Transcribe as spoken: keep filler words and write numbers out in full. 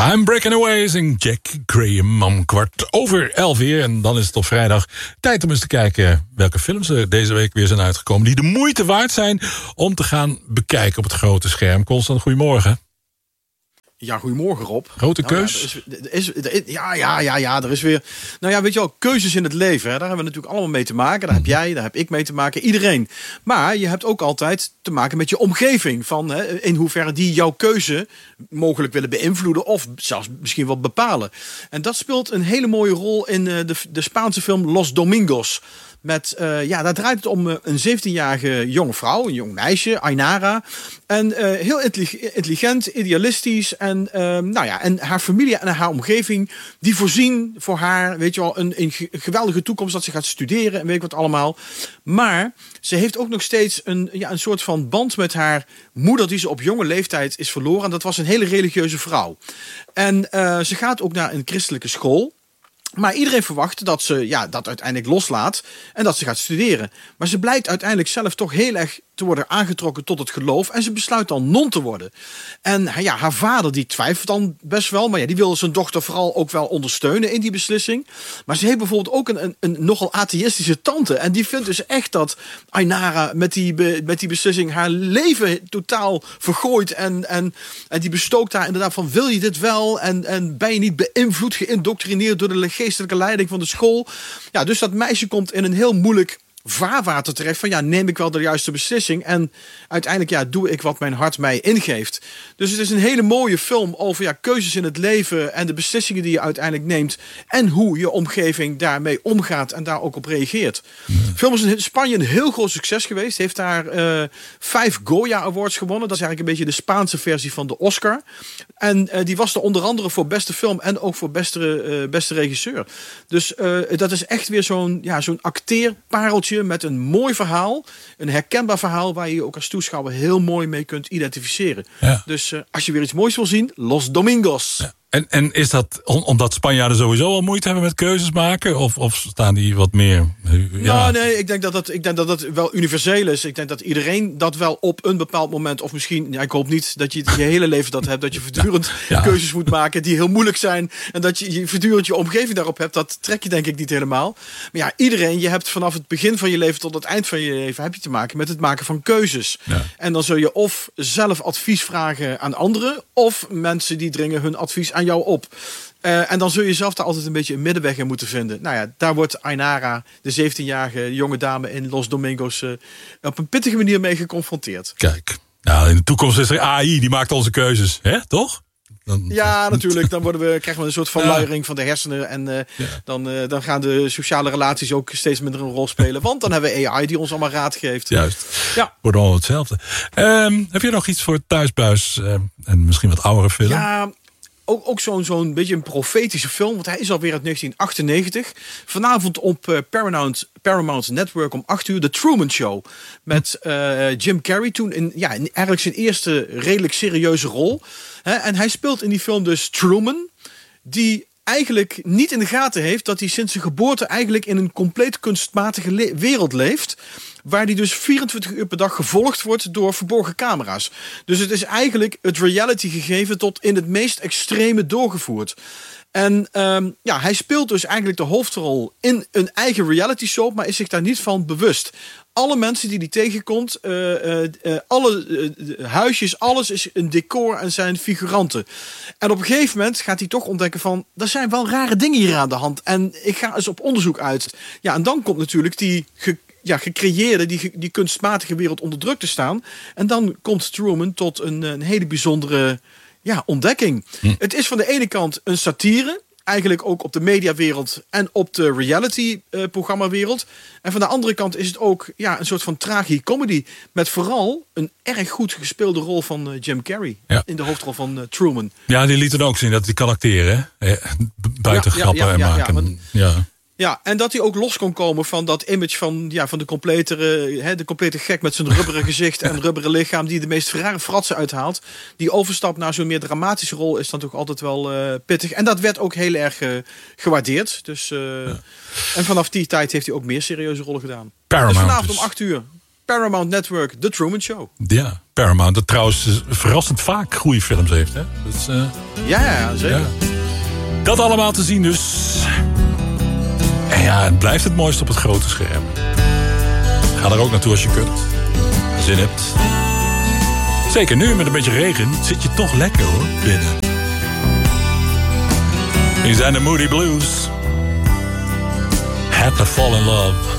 I'm Breaking Away, zingt Jack Graham om kwart over elf uur. En dan is het op vrijdag tijd om eens te kijken welke films er deze week weer zijn uitgekomen. Die de moeite waard zijn om te gaan bekijken op het grote scherm. Constant, goedemorgen. Ja, goedemorgen Rob. Grote nou, keus? Ja, er is, er is, ja, ja, ja, ja, er is weer... Nou ja, weet je wel, keuzes in het leven. Hè, daar hebben we natuurlijk allemaal mee te maken. Daar heb jij, daar heb ik mee te maken. Iedereen. Maar je hebt ook altijd te maken met je omgeving. Van hè, in hoeverre die jouw keuze mogelijk willen beïnvloeden. Of zelfs misschien wel bepalen. En dat speelt een hele mooie rol in uh, de, de Spaanse film Los Domingos. Met, uh, ja, daar draait het om uh, een zeventienjarige jonge vrouw, een jong meisje, Ainara. En uh, heel intelligent, idealistisch. En, uh, nou ja, en haar familie en haar omgeving, die voorzien voor haar, weet je wel, een, een geweldige toekomst dat ze gaat studeren en weet ik wat allemaal. Maar ze heeft ook nog steeds een, ja, een soort van band met haar moeder die ze op jonge leeftijd is verloren. En dat was een hele religieuze vrouw. En uh, ze gaat ook naar een christelijke school. Maar iedereen verwacht dat ze ja, dat uiteindelijk loslaat en dat ze gaat studeren. Maar ze blijkt uiteindelijk zelf toch heel erg te worden aangetrokken tot het geloof. En ze besluit dan non te worden. En ja, haar vader die twijfelt dan best wel. Maar ja, die wil zijn dochter vooral ook wel ondersteunen in die beslissing. Maar ze heeft bijvoorbeeld ook een, een, een nogal atheïstische tante. En die vindt dus echt dat Ainara met die, be, met die beslissing haar leven totaal vergooit. En, en, en die bestookt daar inderdaad van, wil je dit wel? En, en ben je niet beïnvloed, geïndoctrineerd door de geestelijke leiding van de school? Ja, dus dat meisje komt in een heel moeilijk vaarwater terecht van ja, neem ik wel de juiste beslissing en uiteindelijk ja, doe ik wat mijn hart mij ingeeft. Dus het is een hele mooie film over ja, keuzes in het leven en de beslissingen die je uiteindelijk neemt en hoe je omgeving daarmee omgaat en daar ook op reageert. De film is in Spanje een heel groot succes geweest. Heeft daar uh, vijf Goya Awards gewonnen. Dat is eigenlijk een beetje de Spaanse versie van de Oscar. En uh, die was er onder andere voor beste film en ook voor beste, uh, beste regisseur. Dus uh, dat is echt weer zo'n ja, zo'n acteerpareltje met een mooi verhaal, een herkenbaar verhaal waar je je ook als toeschouwer heel mooi mee kunt identificeren. Ja. Dus uh, als je weer iets moois wil zien, Los Domingos. Ja. En, en is dat omdat Spanjaarden sowieso al moeite hebben met keuzes maken? Of, of staan die wat meer? Ja. Nou, nee, ik denk dat dat, ik denk dat dat wel universeel is. Ik denk dat iedereen dat wel op een bepaald moment, of misschien, ja, ik hoop niet dat je je hele leven dat hebt, dat je voortdurend ja. Ja. keuzes moet maken die heel moeilijk zijn. En dat je, je voortdurend je omgeving daarop hebt. Dat trek je denk ik niet helemaal. Maar ja, iedereen, je hebt vanaf het begin van je leven tot het eind van je leven, heb je te maken met het maken van keuzes. Ja. En dan zul je of zelf advies vragen aan anderen, of mensen die dringen hun advies aan jou op. Uh, en dan zul je zelf daar altijd een beetje een middenweg in moeten vinden. Nou ja, daar wordt Ainara, de zeventienjarige jonge dame in Los Domingos, uh, op een pittige manier mee geconfronteerd. Kijk, nou, in de toekomst is er A I, die maakt onze keuzes, hè? Toch? Dan, ja, natuurlijk. Dan worden we, krijgen we een soort van luiering ja. van de hersenen. En uh, ja. dan, uh, dan gaan de sociale relaties ook steeds minder een rol spelen. Want dan hebben we A I die ons allemaal raad geeft. Juist. Ja. Wordt allemaal hetzelfde. Um, heb je nog iets voor Thuisbuis? Uh, en misschien wat oudere film? Ja, Ook, ook zo'n zo'n beetje een profetische film. Want hij is alweer uit negentien achtennegentig. Vanavond op uh, Paramount, Paramount Network om acht uur. The Truman Show. Met uh, Jim Carrey. Toen in, ja, in eigenlijk zijn eerste redelijk serieuze rol. He, en hij speelt in die film dus Truman. Die eigenlijk niet in de gaten heeft dat hij sinds zijn geboorte eigenlijk in een compleet kunstmatige le- wereld leeft. Waar die dus vierentwintig uur per dag gevolgd wordt door verborgen camera's. Dus het is eigenlijk het reality gegeven tot in het meest extreme doorgevoerd. En um, ja, hij speelt dus eigenlijk de hoofdrol in een eigen reality soap, maar is zich daar niet van bewust. Alle mensen die hij tegenkomt, uh, uh, uh, alle uh, huisjes, alles is een decor en zijn figuranten. En op een gegeven moment gaat hij toch ontdekken van, er zijn wel rare dingen hier aan de hand. En ik ga eens op onderzoek uit. Ja, en dan komt natuurlijk die ge- ja, gecreëerde, die, die kunstmatige wereld onder druk te staan. En dan komt Truman tot een, een hele bijzondere ja, ontdekking. Hm. Het is van de ene kant een satire, eigenlijk ook op de mediawereld en op de reality-programmawereld. En van de andere kant is het ook ja, een soort van tragicomedy. Met vooral een erg goed gespeelde rol van uh, Jim Carrey. Ja. In de hoofdrol van uh, Truman. Ja, die liet dan ook zien dat hij kan acteren. Hè? Buiten ja, grappen ja, ja, ja, maken. Ja, want, ja. Ja, en dat hij ook los kon komen van dat image van, ja, van de, complete, hè, de complete gek met zijn rubberen gezicht en rubberen lichaam die de meest rare fratsen uithaalt. Die overstap naar zo'n meer dramatische rol is dan toch altijd wel uh, pittig. En dat werd ook heel erg uh, gewaardeerd. Dus, uh, ja. En vanaf die tijd heeft hij ook meer serieuze rollen gedaan. Paramount. Dus vanavond om acht uur. Paramount Network, The Truman Show. Ja, Paramount, dat trouwens verrassend vaak goede films heeft. Hè? Dat is, uh, ja, ja, ja, zeker. Ja. Dat allemaal te zien dus. En ja, het blijft het mooiste op het grote scherm. Ga er ook naartoe als je kunt. Zin hebt. Zeker nu met een beetje regen zit je toch lekker hoor, binnen. Hier zijn de Moody Blues. Had to fall in love.